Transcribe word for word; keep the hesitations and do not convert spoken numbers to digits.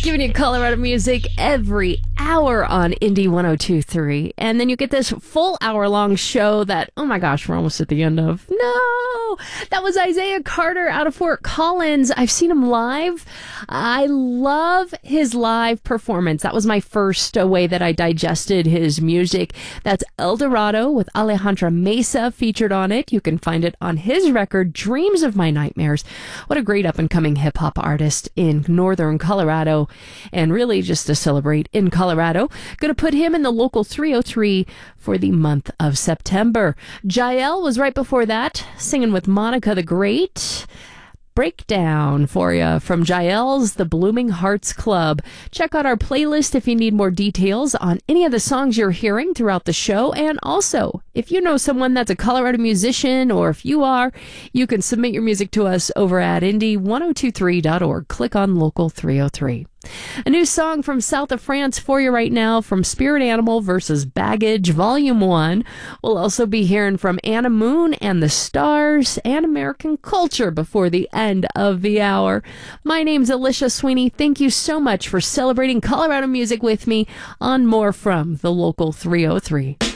Giving you Colorado music every hour on Indie one oh two point three. And then you get this full hour long show that, oh my gosh, we're almost at the end of. No! That was Isaiah Carter out of Fort Collins. I've seen him live. I love his live performance. That was my first uh, way that I digested his music. That's El Dorado with Alejandra Mesa featured on it. You can find it on his record, Dreams of My Nightmares. What a great up-and-coming hip-hop artist in northern Colorado, and really just to celebrate in Colorado. Going to put him in the local three oh three for the month of September. Jael was right before that, singing with Monica the Great. Breakdown for you from Jael's The Blooming Hearts Club. Check out our playlist if you need more details on any of the songs you're hearing throughout the show. And also, if you know someone that's a Colorado musician, or if you are, you can submit your music to us over at indie one oh two three dot org. Click on Local three oh three. A new song from south of France for you right now from Spirit Animal versus Baggage Volume one. We'll also be hearing from Anna Moon and the Stars and American Culture before the end of the hour. My name's Alicia Sweeney. Thank you so much for celebrating Colorado music with me on More from the Local three oh three.